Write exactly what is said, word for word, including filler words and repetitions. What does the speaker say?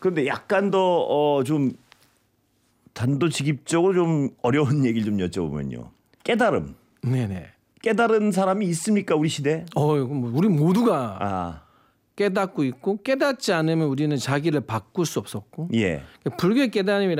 그런데 약간 더 어 좀 단도직입적으로 좀 어려운 얘기를 좀 여쭤보면요. 깨달음. 네네. 깨달은 사람이 있습니까 우리 시대? 어, 우리 모두가 아, 깨닫고 있고 깨닫지 않으면 우리는 자기를 바꿀 수 없었고 예. 불교의 깨달음이라